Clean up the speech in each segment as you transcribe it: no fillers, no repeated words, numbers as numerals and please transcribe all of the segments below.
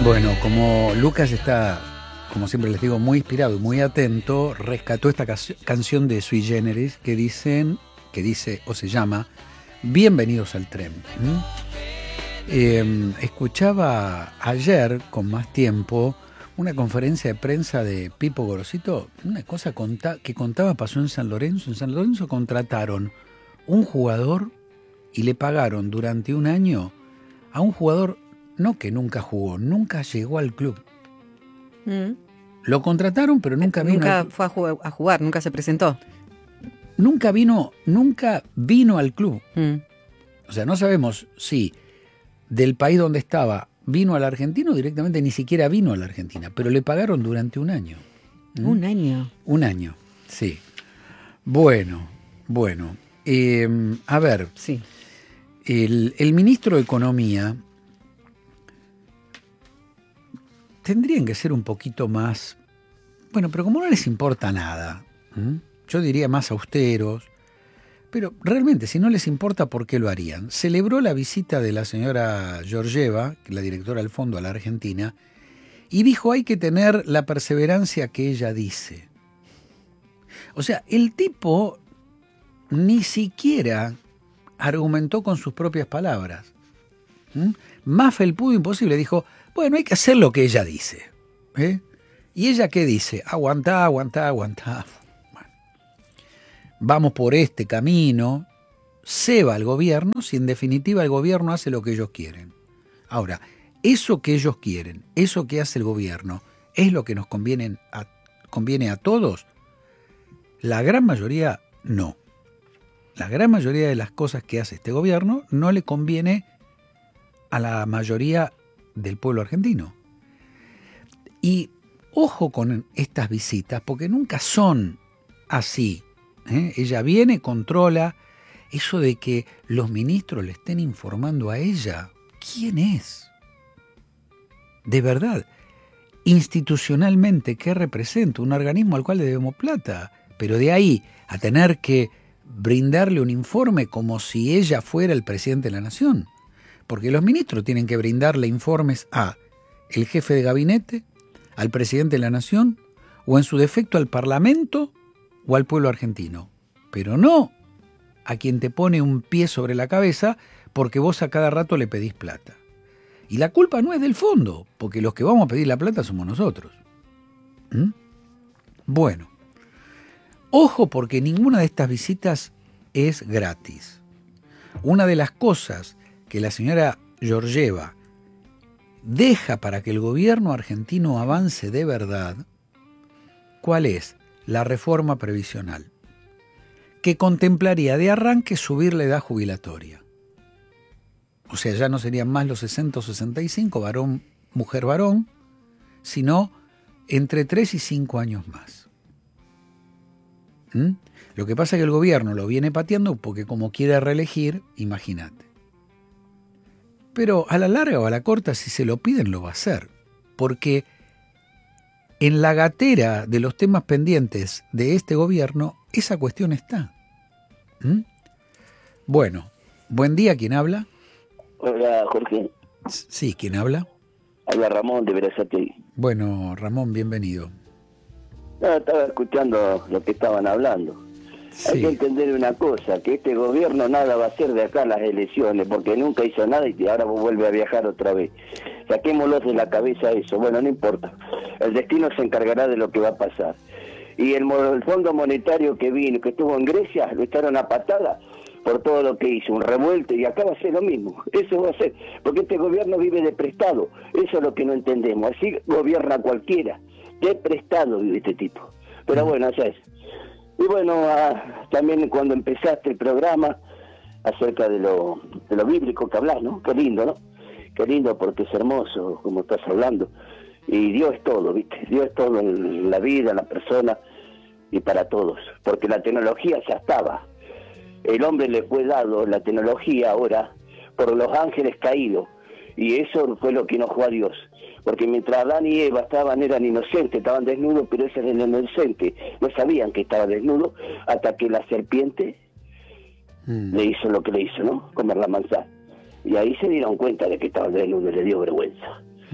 Bueno, como Lucas está, como siempre les digo, muy inspirado y muy atento, rescató esta canción de Sui Generis que dice o se llama Bienvenidos al tren. Escuchaba ayer, con más tiempo, una conferencia de prensa de Pipo Gorosito, una cosa que contaba pasó en San Lorenzo. En San Lorenzo contrataron un jugador y le pagaron durante un año a un jugador, no que nunca jugó, nunca llegó al club. Lo contrataron, pero nunca vino. Nunca fue a jugar, nunca se presentó. Nunca vino al club. O sea, no sabemos si del país donde estaba vino al argentino, directamente ni siquiera vino a la Argentina, pero le pagaron durante un año. ¿Un año? Un año, sí. Bueno. A ver, sí. El ministro de Economía tendrían que ser un poquito más, bueno, pero como no les importa nada, yo diría más austeros, pero realmente si no les importa, ¿por qué lo harían? Celebró la visita de la señora Georgieva, la directora del fondo, a la Argentina, y dijo hay que tener la perseverancia que ella dice. O sea, el tipo ni siquiera argumentó con sus propias palabras. Más felpudo imposible, dijo, bueno, hay que hacer lo que ella dice. ¿Y ella qué dice? Aguantá. Bueno, vamos por este camino, ceba al gobierno, si en definitiva el gobierno hace lo que ellos quieren. Ahora, eso que ellos quieren, eso que hace el gobierno, ¿es lo que nos conviene a todos? La gran mayoría no. La gran mayoría de las cosas que hace este gobierno no le conviene a la mayoría del pueblo argentino. Y ojo con estas visitas, porque nunca son así. Ella viene, controla. Eso de que los ministros le estén informando a ella, ¿quién es? De verdad, institucionalmente, ¿qué representa? Un organismo al cual le debemos plata. Pero de ahí a tener que brindarle un informe como si ella fuera el presidente de la nación. Porque los ministros tienen que brindarle informes a el jefe de gabinete, al presidente de la nación, o en su defecto al parlamento o al pueblo argentino. Pero no a quien te pone un pie sobre la cabeza porque vos a cada rato le pedís plata. Y la culpa no es del fondo, porque los que vamos a pedir la plata somos nosotros. Bueno. Ojo, porque ninguna de estas visitas es gratis. Una de las cosas que la señora Georgieva deja para que el gobierno argentino avance de verdad, ¿cuál es? La reforma previsional, que contemplaría de arranque subir la edad jubilatoria. O sea, ya no serían más los 60 o 65, varón, mujer, varón, sino entre 3 y 5 años más. Lo que pasa es que el gobierno lo viene pateando porque como quiere reelegir, imagínate. Pero a la larga o a la corta, si se lo piden, lo va a hacer. Porque en la gatera de los temas pendientes de este gobierno, esa cuestión está. Bueno, buen día, ¿quién habla? Hola, Jorge. Sí, ¿quién habla? Habla Ramón de Berazategui. Bueno, Ramón, bienvenido. No, estaba escuchando lo que estaban hablando. Sí. Hay que entender una cosa, que este gobierno nada va a hacer de acá a las elecciones, porque nunca hizo nada y ahora vuelve a viajar otra vez. Saquémoslos de la cabeza eso. Bueno, no importa. El destino se encargará de lo que va a pasar. Y el Fondo Monetario que vino, que estuvo en Grecia, lo echaron a patada por todo lo que hizo, un revuelto, y acá va a ser lo mismo. Eso va a ser, porque este gobierno vive de prestado. Eso es lo que no entendemos. Así gobierna cualquiera. De prestado vive este tipo. Pero bueno, ya es. Y bueno, también cuando empezaste el programa acerca de lo bíblico que hablas, ¿no? Qué lindo, ¿no? Qué lindo, porque es hermoso como estás hablando. Y Dios es todo, ¿viste? Dios es todo en la vida, en la persona y para todos. Porque la tecnología ya estaba. El hombre le fue dado la tecnología ahora por los ángeles caídos. Y eso fue lo que enojó a Dios. Porque mientras Adán y Eva eran inocentes, estaban desnudos, pero ese era el inocente. No sabían que estaba desnudo hasta que la serpiente le hizo lo que le hizo, ¿no? Comer la manzana. Y ahí se dieron cuenta de que estaban desnudos y le dio vergüenza.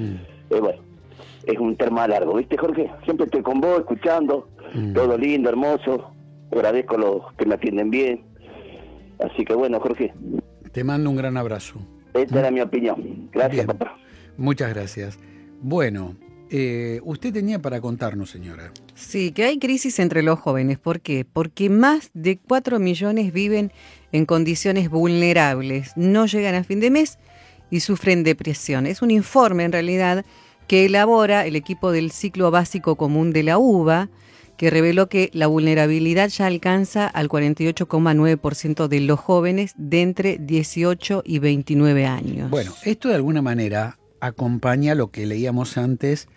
Bueno, es un tema largo, ¿viste, Jorge? Siempre estoy con vos, escuchando, todo lindo, hermoso, agradezco a los que me atienden bien, así que bueno, Jorge. Te mando un gran abrazo. Esta era mi opinión. Gracias, Bien. papá. Muchas gracias. Bueno, usted tenía para contarnos, señora. Sí, que hay crisis entre los jóvenes. ¿Por qué? Porque más de 4 millones viven en condiciones vulnerables, no llegan a fin de mes y sufren depresión. Es un informe, en realidad, que elabora el equipo del Ciclo Básico Común de la UBA, que reveló que la vulnerabilidad ya alcanza al 48,9% de los jóvenes de entre 18 y 29 años. Bueno, esto de alguna manera acompaña lo que leíamos antes,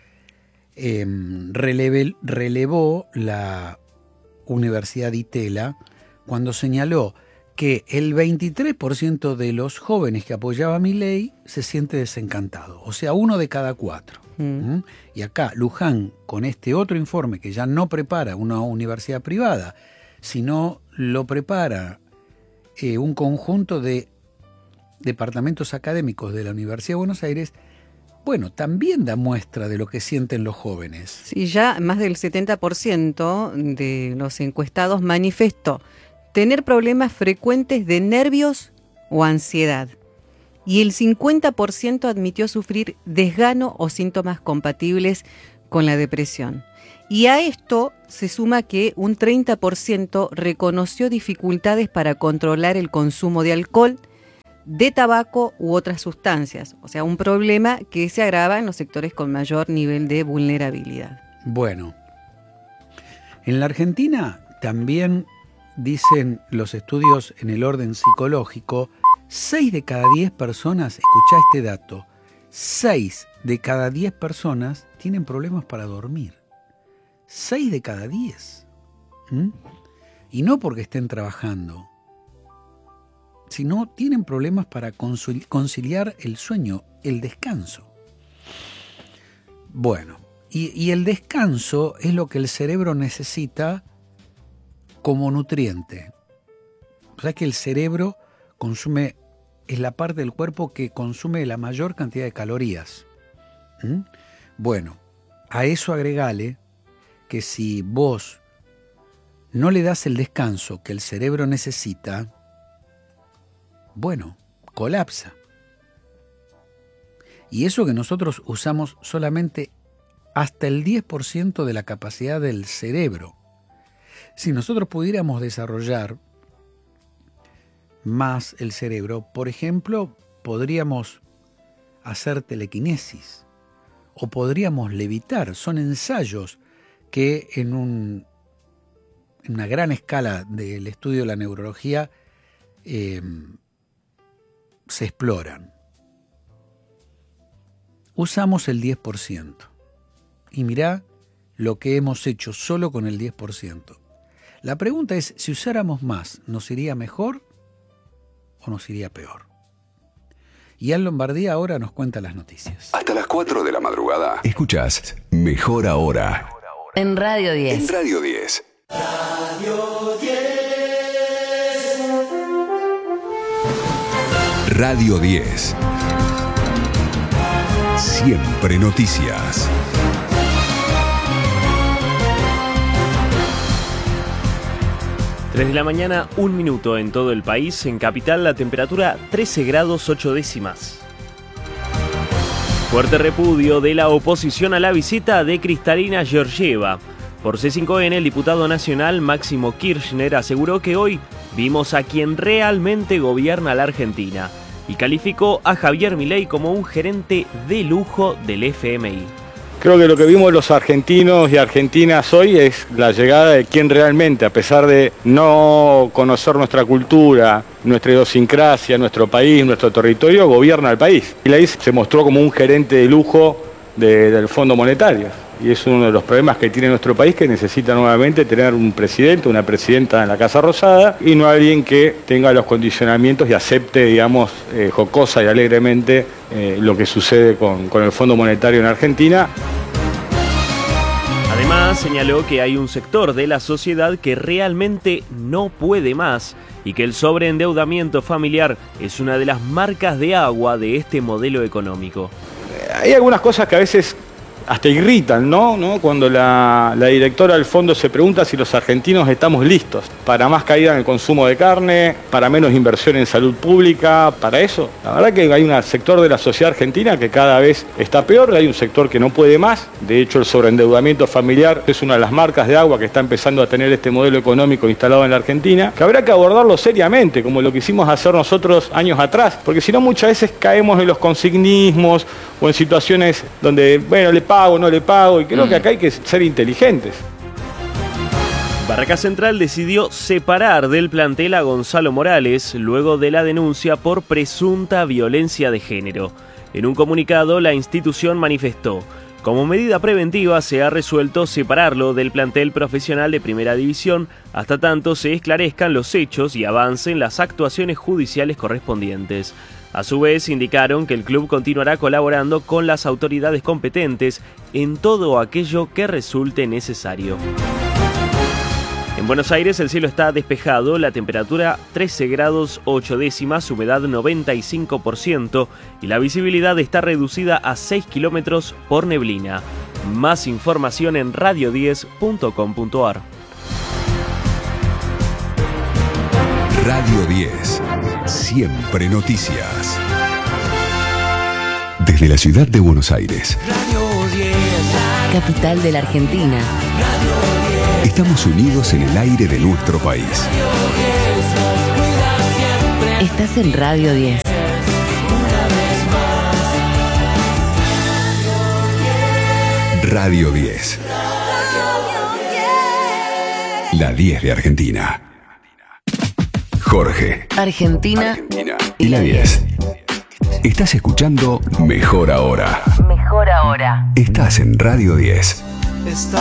relevó la Universidad de Itela cuando señaló que el 23% de los jóvenes que apoyaba a Milei se siente desencantado, o sea, 1 de cada 4. Y acá Luján, con este otro informe que ya no prepara una universidad privada, sino lo prepara un conjunto de departamentos académicos de la Universidad de Buenos Aires, bueno, también da muestra de lo que sienten los jóvenes. Sí, ya más del 70% de los encuestados manifestó tener problemas frecuentes de nervios o ansiedad. Y el 50% admitió sufrir desgano o síntomas compatibles con la depresión. Y a esto se suma que un 30% reconoció dificultades para controlar el consumo de alcohol, de tabaco u otras sustancias. O sea, un problema que se agrava en los sectores con mayor nivel de vulnerabilidad. Bueno, en la Argentina también dicen los estudios en el orden psicológico, 6 de cada 10 personas, escuchá este dato, 6 de cada 10 personas tienen problemas para dormir. 6 de cada 10. Y no porque estén trabajando, sino tienen problemas para conciliar el sueño, el descanso. Bueno, y el descanso es lo que el cerebro necesita como nutriente. O sea que el cerebro es la parte del cuerpo que consume la mayor cantidad de calorías. Bueno, a eso agregale que si vos no le das el descanso que el cerebro necesita, bueno, colapsa. Y eso que nosotros usamos solamente hasta el 10% de la capacidad del cerebro. Si nosotros pudiéramos desarrollar más el cerebro, por ejemplo, podríamos hacer telequinesis o podríamos levitar. Son ensayos que en una gran escala del estudio de la neurología se exploran. Usamos el 10% y mirá lo que hemos hecho solo con el 10%. La pregunta es, si usáramos más, ¿nos iría mejor o nos iría peor? Y Al Lombardía ahora nos cuenta las noticias. Hasta las 4 de la madrugada. Escuchás Mejor Ahora. En Radio 10. En Radio 10. Radio 10. Radio 10. Siempre noticias. 3 de la mañana, 1 minuto en todo el país. En Capital la temperatura 13 grados 8 décimas. Fuerte repudio de la oposición a la visita de Kristalina Georgieva. Por C5N, el diputado nacional Máximo Kirchner aseguró que hoy vimos a quien realmente gobierna la Argentina y calificó a Javier Milei como un gerente de lujo del FMI. Creo que lo que vimos los argentinos y argentinas hoy es la llegada de quien realmente, a pesar de no conocer nuestra cultura, nuestra idiosincrasia, nuestro país, nuestro territorio, gobierna el país. Milei se mostró como un gerente de lujo del Fondo Monetario. Y es uno de los problemas que tiene nuestro país, que necesita nuevamente tener un presidente, una presidenta en la Casa Rosada, y no alguien que tenga los condicionamientos y acepte, digamos, jocosa y alegremente lo que sucede con el Fondo Monetario en Argentina. Además, señaló que hay un sector de la sociedad que realmente no puede más y que el sobreendeudamiento familiar es una de las marcas de agua de este modelo económico. hay algunas cosas que a veces hasta irritan, ¿no? Cuando la directora del fondo se pregunta si los argentinos estamos listos para más caída en el consumo de carne, para menos inversión en salud pública, para eso. La verdad que hay un sector de la sociedad argentina que cada vez está peor, hay un sector que no puede más. De hecho, el sobreendeudamiento familiar es una de las marcas de agua que está empezando a tener este modelo económico instalado en la Argentina, que habrá que abordarlo seriamente, como lo quisimos hacer nosotros años atrás, porque si no muchas veces caemos en los consignismos o en situaciones donde, bueno, le pago, no le pago, y creo que acá hay que ser inteligentes. Barraca Central decidió separar del plantel a Gonzalo Morales luego de la denuncia por presunta violencia de género. En un comunicado, la institución manifestó: como medida preventiva se ha resuelto separarlo del plantel profesional de Primera División hasta tanto se esclarezcan los hechos y avancen las actuaciones judiciales correspondientes. A su vez, indicaron que el club continuará colaborando con las autoridades competentes en todo aquello que resulte necesario. En Buenos Aires el cielo está despejado, la temperatura 13 grados 8 décimas, humedad 95% y la visibilidad está reducida a 6 kilómetros por neblina. Más información en radio10.com.ar. Radio 10. Siempre noticias. Desde la ciudad de Buenos Aires. Radio 10. Capital de la Argentina. Radio 10. Estamos unidos en el aire de nuestro país. Radio 10 nos cuida siempre. Estás en Radio 10. Una vez más. Radio 10. La 10 de Argentina. Jorge. Argentina. Y la 10. Estás escuchando Mejor Ahora. Mejor Ahora. Estás en Radio 10. Está